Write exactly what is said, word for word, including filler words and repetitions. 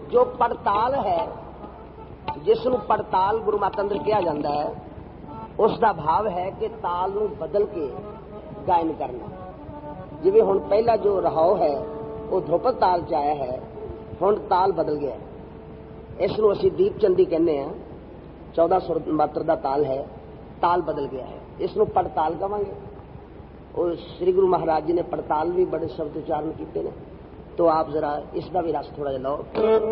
जो पड़ताल है, जिसनू पड़ताल गुरु माता अंदर कहा जाता है, उसका भाव है कि ताल नू बदल के गायन करना। जिवें हुण पहला जो रहाओ है वो ध्रुपद ताल च आया है, हुण ताल बदल गया है। इसनू असीं दीपचंदी कहने हैं, चौदह सुर मात्र का ताल है, ताल बदल गया है, इसनू पड़ताल कहांगे। और श्री गुरु महाराज जी ने पड़ताल भी बड़े शब्द उच्चारण किए हैं, तो आप जरा इसका भी रस थोड़ा जिहा लो।